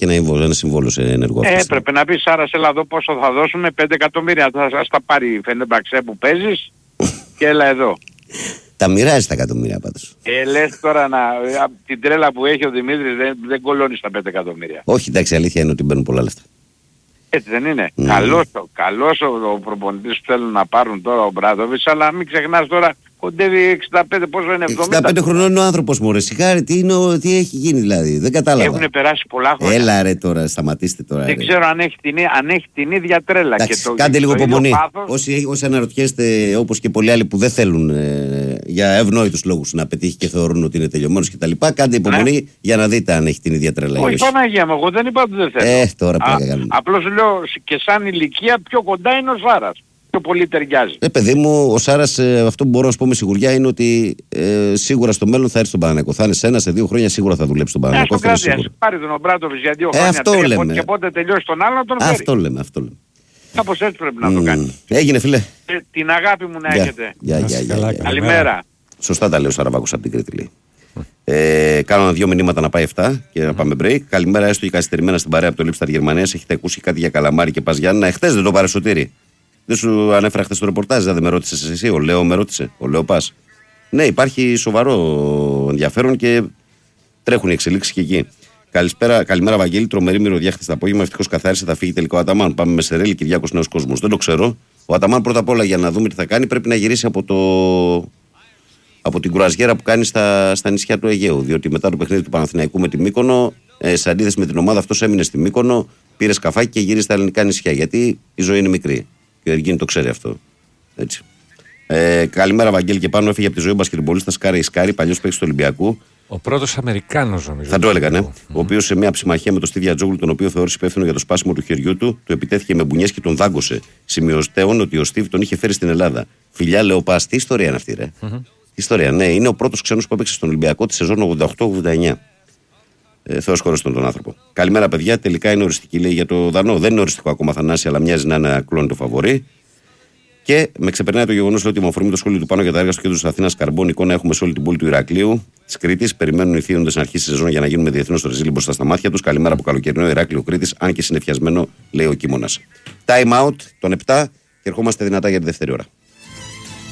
και ένα συμβόλαιο σε ενεργό. Έπρεπε να πει Σάρα, έλα εδώ πόσο θα δώσουμε, 5 εκατομμύρια. Θα τα πάρει η Φενέρμπαξε που παίζεις και έλα εδώ. Τα μοιράζει τα εκατομμύρια πάντως. Λες τώρα την τρέλα που έχει ο Δημήτρης δεν κολώνει στα 5 εκατομμύρια. Όχι, εντάξει, αλήθεια είναι ότι μπαίνουν πολλά λεφτά. Έτσι δεν είναι. Καλός ο προπονητής που θέλουν να πάρουν τώρα ο Μπράδοβιτς, αλλά μην ξεχνάς τώρα κοντεύει 65, πόσο είναι 70. 65 χρονών είναι ο άνθρωπος μωρέ. Σιγάρι, τι έχει γίνει δηλαδή, δεν κατάλαβα. Έχουν περάσει πολλά χρόνια. Έλα ρε τώρα, σταματήστε τώρα. Δεν ξέρω αν έχει την ίδια τρέλα. Εντάξει, και κάντε λίγο υπομονή. Πάθος... Όσοι αναρωτιέστε, όπως και πολλοί άλλοι που δεν θέλουν για ευνόητους λόγους να πετύχει και θεωρούν ότι είναι τελειωμένος κτλ. Κάντε υπομονή για να δείτε αν έχει την ίδια τρέλα. Όχι, Παναγία μου, εγώ δεν είπα ότι δεν θέλω. Τώρα πλάκα κάνουμε. Απλώς λέω και σαν ηλικία πιο κοντά είναι ο Σάρας. Πιο πολύ ταιριάζει. Παιδί μου, ο Σάρας, αυτό που μπορώ να σου πω με σιγουριά είναι ότι σίγουρα στο μέλλον θα έρθει στον Παναθηναϊκό. Θα είναι σε 1, σε 2 χρόνια σίγουρα θα δουλέψει στον Παναθηναϊκό. Πάρει τον Ομπράτοβιτς για 2 χρόνια. Και πότε τελειώσει τον άλλο να τον φέρει. Αυτό λέμε. Κάπως έτσι πρέπει να το κάνει. Έγινε φίλε. Την αγάπη μου να έχετε. Καλημέρα. Σωστά τα λέει ο Σαραβάκος από την Κρήτη λέει. Κάνω 2 μηνύματα να πάει 7 και να πάμε break. Καλημέρα, έστω και καθυστερημένα στην παρέα από το Λίψταρ Γερμανίας. Έχετε ακούσει κάτι για Καλαμάρι και Πας Γιάννενα? Εχθές δεν το πάρε Σωτήρη? Δεν σου ανέφερα χθες το ρεπορτάζ, δεν με ρώτησες εσύ? Ο Λέο με ρώτησε. Ο Λέο Πας. Ναι, υπάρχει σοβαρό ενδιαφέρον και τρέχουν οι εξελίξεις και εκεί. Καλημέρα, Βαγγέλη. Τρομερή μυρωδιά χθες το απόγευμα. Ευτυχώς καθάρισε, θα φύγει τελικά ο Αταμάν. Πάμε με Σερέλη, Κυριάκος Νέος Κόσμος. Δεν το ξέρω. Ο Αταμάν πρώτα απ' όλα για να δούμε τι θα κάνει πρέπει να γυρίσει από την κουραζιέρα που κάνει στα νησιά του Αιγαίου. Διότι μετά το παιχνίδι του Παναθηναϊκού με τη Μύκονο, σε αντίθεση με την ομάδα, αυτός έμεινε στη Μύκονο, πήρε σκαφάκι και γύρισε στα ελληνικά νησιά. Γιατί η ζωή είναι μικρή. Και ο Εργίνη το ξέρει αυτό. Έτσι. Καλημέρα, Βαγγέλη, και πάνω έφυγε από τη ζωή ο μπασκετμπολίστας Κάρι Ισκάρη, παλιός παίκτης του Ολυμπιακού. Ο πρώτος Αμερικάνος, νομίζω. Θα το έλεγα, ναι. Ο οποίος σε μια ψημαχία με τον Στίβια Τζόγλου, τον οποίο θεώρησε υπεύθυνο για το σπάσιμο του χεριού του επιτέθηκε με μπουνιές και τον δάγκωσε. Σημειωστέων ότι ο Στίβ τον είχε φέρει στην Ελλάδα. Φιλιά, λέω, Πας, τι ιστορία είναι αυτή, ρε? Ιστορία, ναι. Είναι ο πρώτος ξένος που έπαιξε στον Ολυμπιακό τη σεζόν 88-89. Θεός χωρίς τον άνθρωπο. Καλημέρα, παιδιά. Τελικά είναι οριστική, λέει, για το Δανό. Δεν είναι οριστικό ακόμα, Θανάση, αλλά μοιάζει να είναι κλόνι το φαβορί. Και με ξεπερνάει το γεγονός ότι με αφορμή το σχόλιο του πάνω για τα έργα στο κέντρο της Αθήνας, καρμπών εικόνα έχουμε σε όλη την πόλη του Ηρακλείου, της Κρήτης. Περιμένουν οι θύοντες να αρχίσει η σεζόν για να γίνουμε διεθνώς στο ρεζίλι μπροστά στα μάτια τους. Καλημέρα από καλοκαιρινό Ηράκλειο Κρήτης, αν και συνεφιασμένο, λέει ο Κίμωνας. Time out των 7 και ερχόμαστε δυνατά για τη δεύτερη ώρα.